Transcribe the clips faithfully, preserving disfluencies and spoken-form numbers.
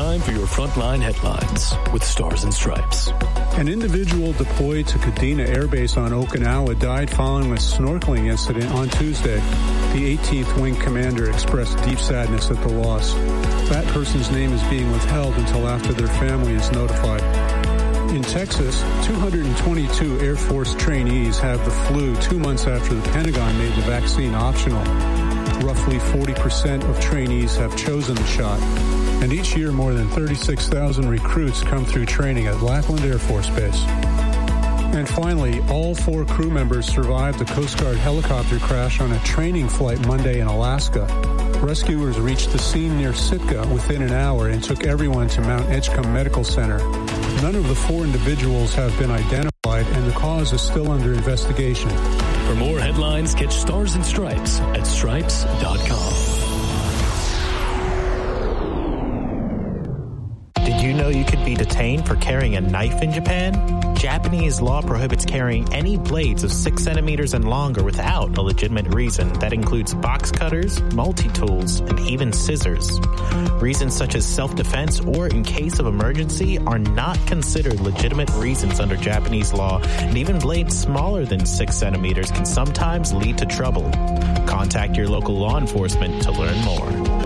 Time for your Frontline headlines with Stars and Stripes. An individual deployed to Kadena Air Base on Okinawa died following a snorkeling incident on Tuesday. The eighteenth Wing commander expressed deep sadness at the loss. That person's name is being withheld until after their family is notified. In Texas, two hundred twenty-two Air Force trainees have the flu two months after the Pentagon made the vaccine optional. Roughly forty percent of trainees have chosen the shot. And each year, more than thirty-six thousand recruits come through training at Lackland Air Force Base. And finally, all four crew members survived a Coast Guard helicopter crash on a training flight Monday in Alaska. Rescuers reached the scene near Sitka within an hour and took everyone to Mount Edgecombe Medical Center. None of the four individuals have been identified, and the cause is still under investigation. For more headlines, catch Stars and Stripes at stripes dot com. Did you know you could be detained for carrying a knife in Japan? Japanese law prohibits carrying any blades of six centimeters and longer without a legitimate reason. That includes box cutters, multi-tools, and even scissors. Reasons such as self-defense or in case of emergency are not considered legitimate reasons under Japanese law, and even blades smaller than six centimeters can sometimes lead to trouble. Contact your local law enforcement to learn more.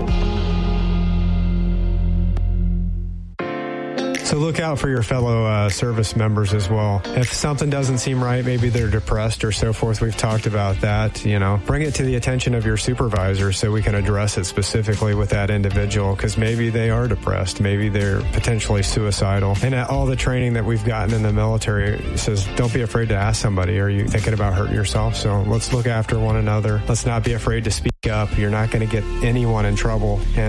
So look out for your fellow uh, service members as well. If something doesn't seem right, maybe they're depressed or so forth, we've talked about that, you know, bring it to the attention of your supervisor so we can address it specifically with that individual, because maybe they are depressed, maybe they're potentially suicidal. And all the training that we've gotten in the military says don't be afraid to ask somebody, are you thinking about hurting yourself? So let's look after one another. Let's not be afraid to speak up. You're not going to get anyone in trouble. And